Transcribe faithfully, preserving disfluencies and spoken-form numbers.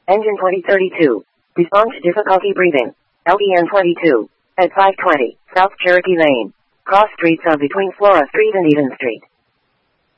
Engine twenty thirty-two. Respond to difficulty breathing. L E N twenty-two. At five twenty, South Cherokee Lane. Cross streets are between Flora Street and Eden Street.